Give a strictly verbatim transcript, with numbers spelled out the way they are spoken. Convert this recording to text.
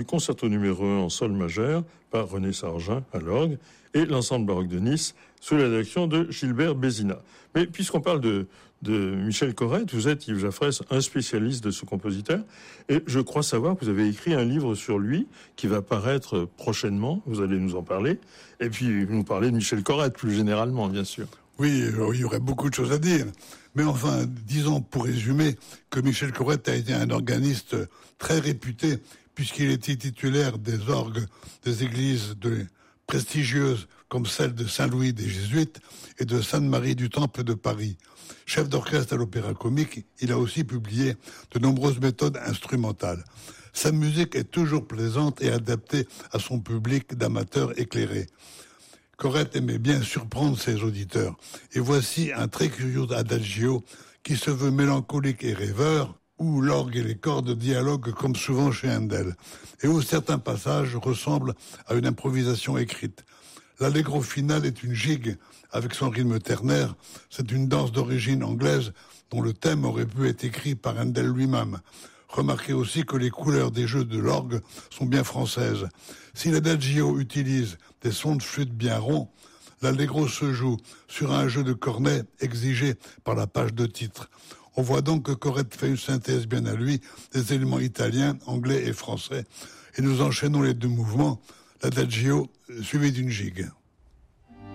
Concerto numéro un en sol majeur par René Sargin à l'orgue et l'ensemble baroque de Nice sous la direction de Gilbert Bézina. Mais puisqu'on parle de, de Michel Corrette, vous êtes, Yves Jaffrès, un spécialiste de ce compositeur et je crois savoir que vous avez écrit un livre sur lui qui va paraître prochainement, vous allez nous en parler, et puis nous parler de Michel Corrette plus généralement, bien sûr. Oui, il y aurait beaucoup de choses à dire. Mais enfin, disons pour résumer que Michel Corrette a été un organiste très réputé puisqu'il était titulaire des orgues des églises de, prestigieuses comme celle de Saint-Louis des Jésuites et de Sainte-Marie du Temple de Paris. Chef d'orchestre à l'Opéra Comique, il a aussi publié de nombreuses méthodes instrumentales. Sa musique est toujours plaisante et adaptée à son public d'amateurs éclairés. Corrette aimait bien surprendre ses auditeurs. Et voici un très curieux adagio qui se veut mélancolique et rêveur, où l'orgue et les cordes dialoguent comme souvent chez Handel, et où certains passages ressemblent à une improvisation écrite. L'allegro final est une gigue avec son rythme ternaire. C'est une danse d'origine anglaise dont le thème aurait pu être écrit par Handel lui-même. Remarquez aussi que les couleurs des jeux de l'orgue sont bien françaises. Si l'adagio utilise des sons de flûte bien ronds, l'allegro se joue sur un jeu de cornet exigé par la page de titre. On voit donc que Corrette fait une synthèse bien à lui des éléments italiens, anglais et français. Et nous enchaînons les deux mouvements, l'adagio suivi d'une gigue.